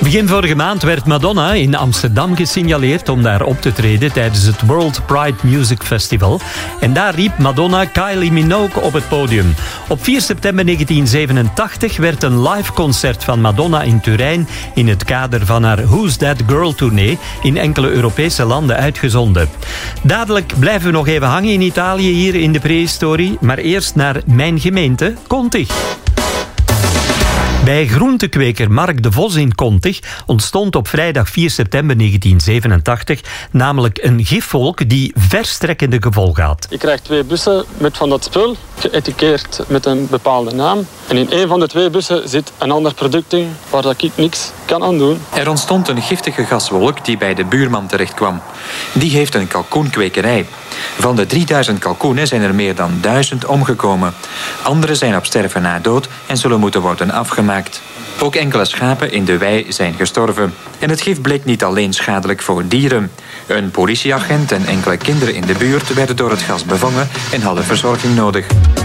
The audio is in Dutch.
Begin vorige maand werd Madonna in Amsterdam gesignaleerd om daar op te treden tijdens het World Pride Music Festival. En daar riep Madonna Kylie Minogue op het podium. Op 4 september 1987 werd een live concert van Madonna in Turijn in het kader van haar Who's That Girl tournee in enkele Europese landen uitgezonden. Dadelijk blijven we nog even hangen in Italië hier in de prehistorie, maar eerst naar mijn gemeente, Kontig. Bij groentekweker Mark de Vos in Kontig ontstond op vrijdag 4 september 1987 namelijk een gifwolk die verstrekkende gevolgen had. Ik krijg 2 bussen met van dat spul, geëtikeerd met een bepaalde naam. En in een van de 2 bussen zit een ander product in waar ik niks kan aan doen. Er ontstond een giftige gaswolk die bij de buurman terechtkwam. Die heeft een kalkoenkwekerij. Van de 3000 kalkoenen zijn er meer dan 1000 omgekomen. Anderen zijn op sterven na dood en zullen moeten worden afgemaakt. Ook enkele schapen in de wei zijn gestorven. En het gif bleek niet alleen schadelijk voor dieren. Een politieagent en enkele kinderen in de buurt werden door het gas bevangen en hadden verzorging nodig.